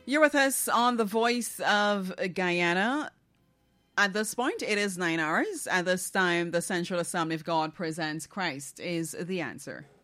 You're with us on the Voice of Guyana. At this point, it is 9 hours. At this time, the Central Assembly of God presents Christ is the Answer.